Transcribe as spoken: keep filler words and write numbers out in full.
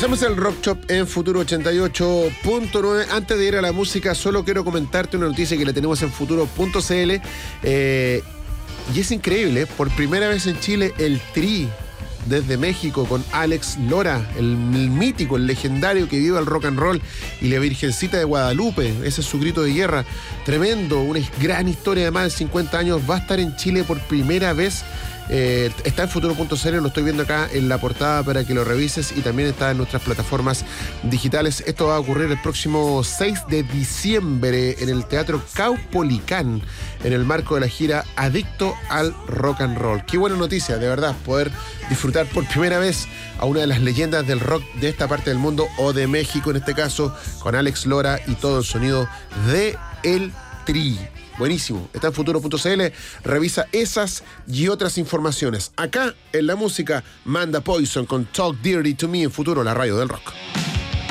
Hacemos el Rock Shop en Futuro ochenta y ocho punto nueve. Antes de ir a la música, solo quiero comentarte una noticia que la tenemos en futuro punto c l. Eh, y es increíble, por primera vez en Chile, el Tri desde México con Alex Lora, el, el mítico, el legendario que vive el rock and roll, y la Virgencita de Guadalupe. Ese es su grito de guerra. Tremendo, una gran historia de más de cincuenta años. Va a estar en Chile por primera vez. Eh, está en futuro punto c l, lo estoy viendo acá en la portada para que lo revises, y también está en nuestras plataformas digitales. Esto va a ocurrir el próximo seis de diciembre en el Teatro Caupolicán, en el marco de la gira Adicto al Rock and Roll. Qué buena noticia, de verdad, poder disfrutar por primera vez a una de las leyendas del rock de esta parte del mundo, o de México en este caso, con Alex Lora y todo el sonido de El Tri. Buenísimo, está en futuro punto c l. Revisa esas y otras informaciones. Acá en la música, Manda Poison con Talk Dirty to Me en Futuro, la radio del rock.